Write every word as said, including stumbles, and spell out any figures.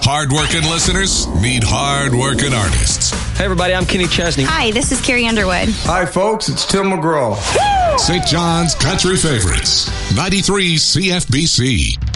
Hard-working listeners meet hard-working artists. Hey, everybody, I'm Kenny Chesney. Hi, this is Carrie Underwood. Hi, folks, it's Tim McGraw. Saint John's Country Favorites, ninety-three C F B C.